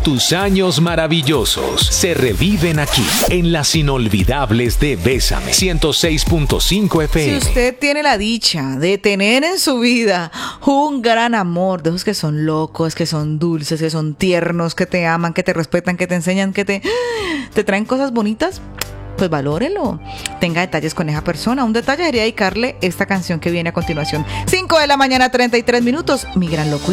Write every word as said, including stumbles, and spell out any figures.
tus años maravillosos se reviven aquí, en las inolvidables de Bésame, ciento seis punto cinco F M. Si usted tiene la dicha de tener en su vida un gran amor, de esos que son locos, que son dulces, que son tiernos, que te aman, que te respetan, que te enseñan, que te, te traen cosas bonitas, pues valórelo. Tenga detalles con esa persona. Un detalle sería dedicarle esta canción que viene a continuación. cinco de la mañana, treinta y tres minutos. Mi gran loco.